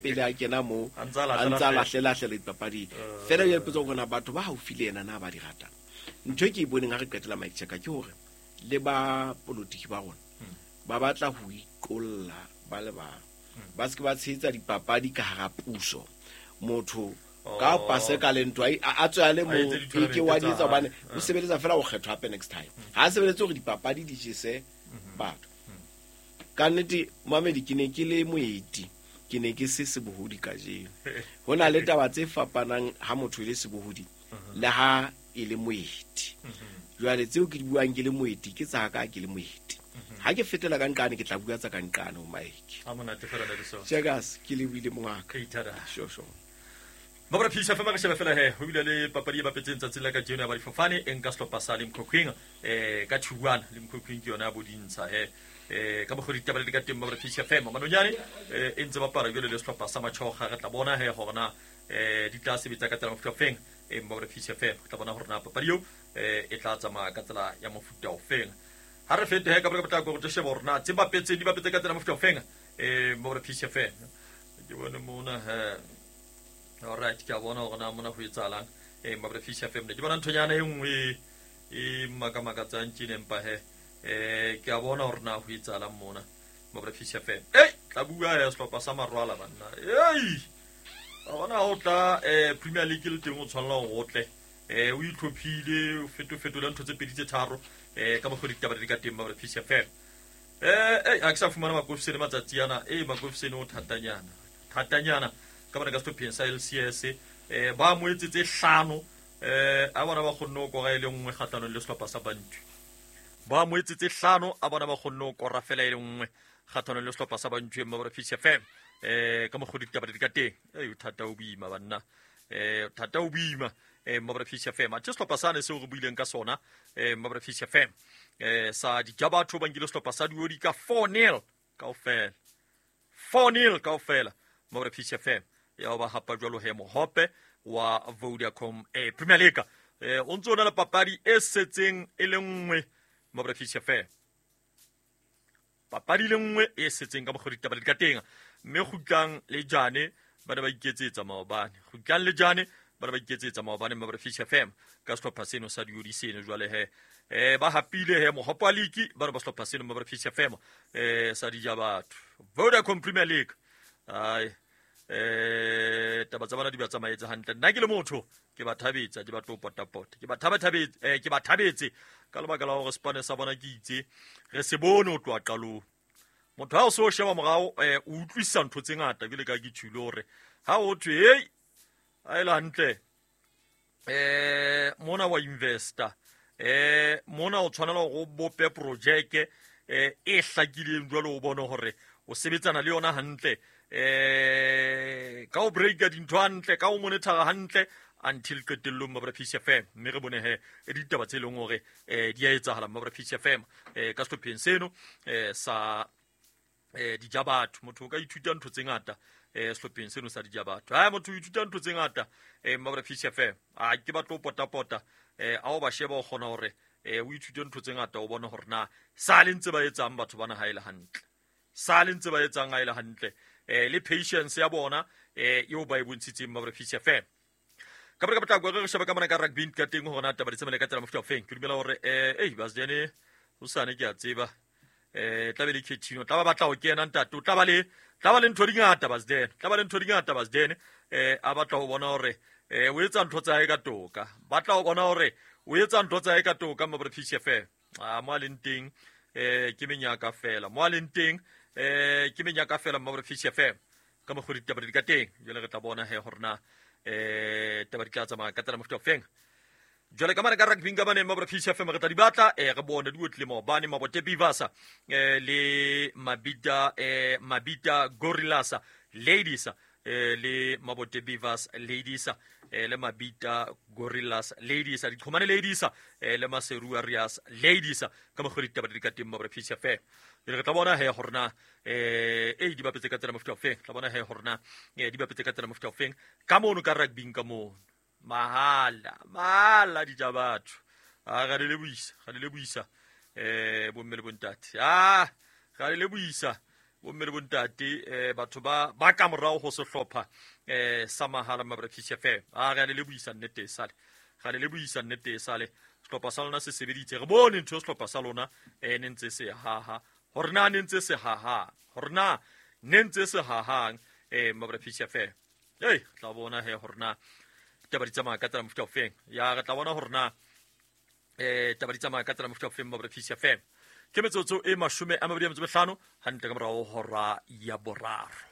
pele a kena mo A ntsa a a lahlela ntsa lahlela dipapading fela ya ipotsa gona batho ba haufi le ena na ba di ratang ntho e ke e boneng ga re qetela mic check ke hore le ba politiki ba rona ba batla ho iqolla ba le ba se ke ba tshehetsa dipapadi ka hara puso motho ka pase ka lento a tswale mo ke wa ditsa bane o sebeletsa fela o kgethwa hape next time ha sebeletse hore dipapadi di jese batho ka nnete mamedi ke ne ke le moeti ke ne ke se sebohodi ka jeno hona le taba tse fapanang ha motho le sebohodi le ha e le moeti jwale tseo ke di buang ke le moeti ke tsa ka ke le moeti ha ke fetela ka nqane ke tla bua tsa ka nqane o maiki a monate fela le so chegas ke le buile mongaka itada sho Mabra phisa fa makasheba fela he ho bile le papadi ba petseng tsa ka jeno ya ba difofane enka slopa sa le mkhokhwing ka thuwana le mkhokhwing ke yona bo dintsha he ka bogodi tabale ka teng mabra phisa fa manonyane e ntse ba para le slopa sa machoga ga tla bona he gona di tla sebetsa ka tsela mofofeng mabra phisa fa tla bona hore na papadi yo e tla tsama ka tsela ya mofuta o feng ha re fete he ka botla go tsheba hore na tse ba petse di ba petse ka tsela mofuta o feng mabra phisa fa ke bona mona alright ke a bona hore na mona ho etsalang mabra phisa FM ke bona nthonyana e nngwe e makamaka tsa ntshine empa he ke a bona hore na ho etsalang mona mabra phisa FM tla bua ya sehlopha sa marwala banna a bona ho tla Premier League le teng o tshwanela go tle o itlhophile o fetola ntho tse pedi tse tharo ka bogodi taba di ka teng mabra phisa FM a ke sa fumana makofisene matsatsi yana makofisene o thatanyana ka bona ka stopeng sa LCS ba moetsetse 5 a bona ba kgonne go ga ile nngwe kgatlano le sehlopha sa Bantu ba moetsetse 5 a bona ba kgonne go ra fela ile nngwe kgatlano le sehlopha sa Bantu mabra Fish FM ka mogodi taba di ka teng o thata o boima banna thata o boima mabra Fish FM a sehlopha sa ne se go buileng ka sona mabra Fish FM sa di jabatho ba ngile sehlopha sa diodi ka 4-0 kaofela 4-0 kaofela mabra Fish FM ya ba hapa jwalo he mohope wa Vodacom Premier League o ntse ona le papadi e setseng e le nngwe mabra Fish FM papadi le nngwe e setseng ka bogodi taba di ka teng mme gutlang le jane ba ne ba iketsetsa maobane gutlang le jane ba ne ba iketsetsa maobane mabra Fish FM ka sehlopha seno sa diodi seno jwale he ba hapile he mohope wa league ba ne ba sehlopha seno mabra Fish FM sa di jabatho Vodacom Premier League ai taba tsa bana di ba tsamaetse hantle nna ke le motho ke ba thabetsa ke ba tlo potapota ke ba thabetse ka lebaka la hore Spane sa bona ke itse re se bone o tloa qalong motho ha o se o sheba morao o utlwisa ntho tse ngata bile ka ke tshilo hore ha o thwe a ile hantle mona wa investor mona o tshwanela go bope project e hlakileng jwalo o bone hore o sebetsana le yona hantle ka o breaka dintho hantle ka o monitora hantle until qetello mabra Fish FM mme re bone he ditaba tse leng hore di a etsahala mabra Fish FM ka stopeng seno sa dijabatho motho ka ithuta ntho tse ngata stopeng seno sa dijabatho motho o ithuta ntho tse ngata mabra Fish FM ke ba tlo potapota a o ba sheba o kgona hore o ithuta ntho tse ngata o bona hore na sa le ntse ba etsang batho bana ha ile hantle sa le ntse ba etsang ha ile hantle le patience ya bona eo ba e bontshitseng mabra Fish FM ka bra ka batla go re sheba ka mana ka rugby ka teng hore na taba di tsamela ka tsela mofuta feng ke dumela hore bas jene o sane ke a tseba tla be le Ketino tla ba batla go kena ntate o tla ba le ntho di ngata bas jene a batla go bona hore o etsa ntho tsa ka toka batla go bona hore o etsa ntho tsa ka toka mabra Fish FM mo le nteng ke menyaka fela mo le nteng ke menyaka fela mabra Fish FM ka mo khodi taba di ka teng jole re tla bona he horna taba di tla tsama ka tsela mofuta feng jole ka mana ka rugby ka bana mabra Fish FM re tla di batla re bona di otle mo bane Mabote Beavers le Mabita Gorillas ladies le Mabote Beavers ladies le Mabita Gorillas ladies di khomane ladies le Maseru Warriors ladies ka mo khodi taba di ka teng mabra Fish FM re tla bona he horna di ba petse ka tsela mofuta feng tla bona he horna di ba petse ka tsela mofuta feng ka mono ka rugby ka mono mahala di jabatho ga le buisa bo mmele bontate ga le buisa bomme le bontate batho ba ka morao go sehlopha sa mahala Mabrapisi FM ga le buisa nnete sale ga le buisa nnete sale sehlopha sa lona se sebeditse re bone ntho sehlopha sa lona ne ntse se haha hore na ne ntse se haha hore na ne ntse se hahang Mabrapisi FM tla bona he hore na taba di tsamaya ka tsela mofuta ofeng ya re tla bona hore na taba di tsamaya ka tsela mofuta ofeng Mabrapisi FM ke metsotso e 25 hantle ka morao hora ya boraro.